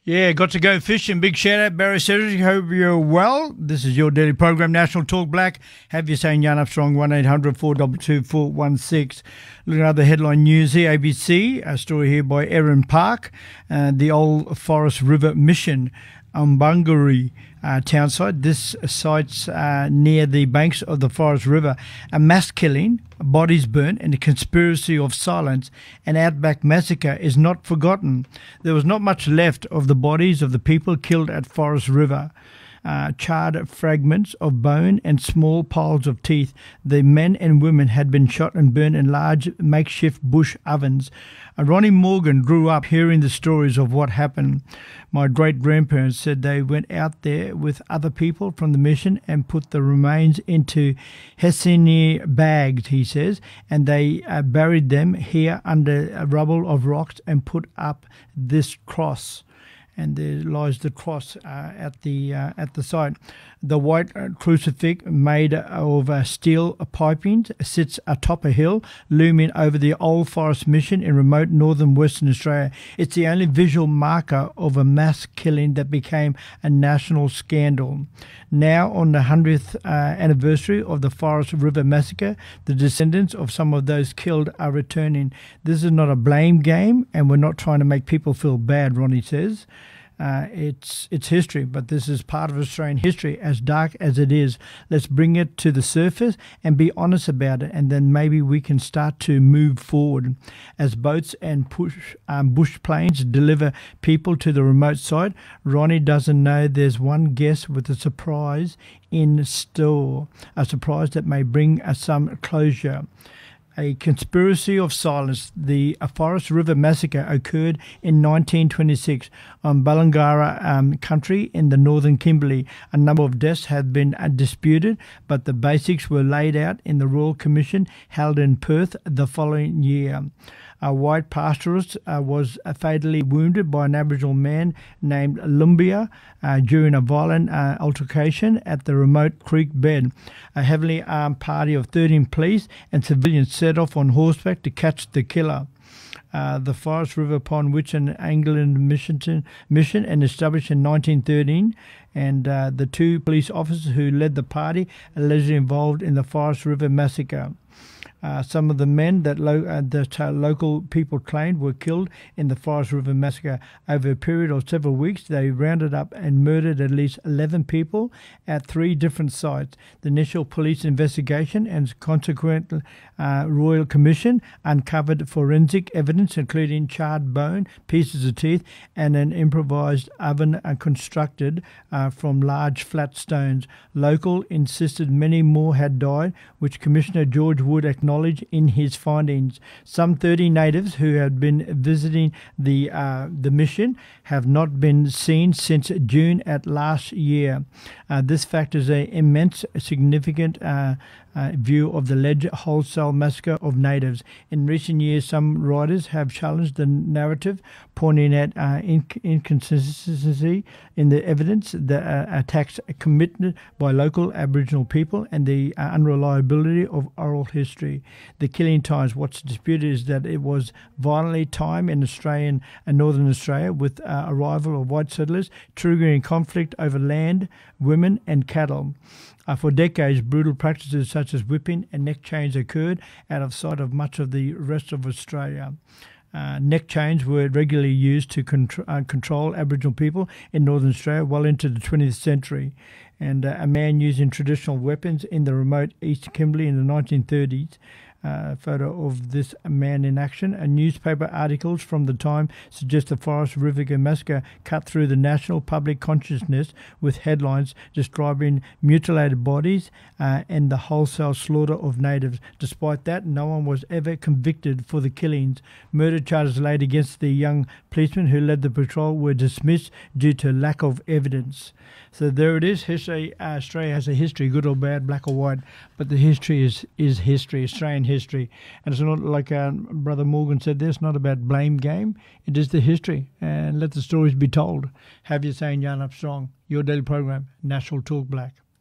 Yeah, got to go fishing. Big shout out, Barry Cedric. Hope you're well. This is your daily program, National Talk Black. Have you saying Jan Armstrong, 1-800-422-416. Looking at the headline news here, ABC, a story here by Erin Park. The Old Forest River Mission, Umbungary townsite. This site's near the banks of the Forest River. A mass killing, bodies burnt, and a conspiracy of silence, an outback massacre is not forgotten. There was not much left of the bodies of the people killed at Forest River. Charred fragments of bone and small piles of teeth. The men and women had been shot and burned in large makeshift bush ovens. Ronnie Morgan grew up hearing the stories of what happened. My great-grandparents said they went out there with other people from the mission and put the remains into Hessian bags, he says, and they buried them here under a rubble of rocks and put up this cross. And there lies the cross at the site. The white crucifix made of steel piping sits atop a hill, looming over the Old Forest Mission in remote northern Western Australia. It's the only visual marker of a mass killing that became a national scandal. Now, on the 100th anniversary of the Forest River Massacre, the descendants of some of those killed are returning. This is not a blame game, and we're not trying to make people feel bad, Ronnie says. It's history, but this is part of Australian history, as dark as it is. Let's bring it to the surface and be honest about it, and then maybe we can start to move forward. As boats and bush planes deliver people to the remote site, Ronnie doesn't know there's one guest with a surprise in store, a surprise that may bring some closure. A conspiracy of silence. The Forest River Massacre occurred in 1926 on Ballangara country in the northern Kimberley. A number of deaths have been disputed, but the basics were laid out in the Royal Commission held in Perth the following year. A white pastoralist was fatally wounded by an Aboriginal man named Lumbia during a violent altercation at the remote creek bed. A heavily armed party of 13 police and civilians set off on horseback to catch the killer. The Forest River, upon which an Anglican mission and established in 1913, and the two police officers who led the party allegedly involved in the Forest River Massacre. Some of the men that local people claimed were killed in the Forest River Massacre. Over a period of several weeks, they rounded up and murdered at least 11 people at 3 different sites. The initial police investigation and consequent Royal Commission uncovered forensic evidence, including charred bone, pieces of teeth, and an improvised oven constructed from large flat stones. Local insisted many more had died, which Commissioner George Wood acknowledged in his findings. Some 30 natives who had been visiting the mission have not been seen since June at last year. This fact is an immense significant view of the alleged wholesale massacre of natives. In recent years, some writers have challenged the narrative, pointing at inconsistency in the evidence, the attacks committed by local Aboriginal people, and the unreliability of oral history. The killing times, what's disputed is that it was violently timed in Australian and Northern Australia with arrival of white settlers, triggering conflict over land, women and cattle. For decades, brutal practices such as whipping and neck chains occurred out of sight of much of the rest of Australia. Neck chains were regularly used to control Aboriginal people in Northern Australia well into the 20th century. And a man using traditional weapons in the remote East Kimberley in the 1930s. Photo of this man in action. Newspaper articles from the time suggest the Forest River Massacre cut through the national public consciousness with headlines describing mutilated bodies and the wholesale slaughter of natives. Despite that, no one was ever convicted for the killings. Murder charges laid against the young policemen who led the patrol were dismissed due to lack of evidence. So there it is. History. Australia has a history, good or bad, black or white, but the history is history, Australian history. And it's not like Brother Morgan said there, it's not about blame game. It is the history, and let the stories be told. Have you saying Jan Armstrong, your daily program, National Talk Black.